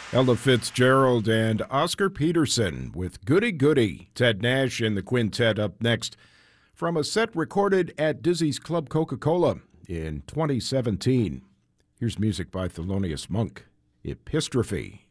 Ella Fitzgerald and Oscar Peterson with Goody Goody. Ted Nash and the Quintet up next from a set recorded at Dizzy's Club Coca-Cola in 2017. Here's music by Thelonious Monk, Epistrophe.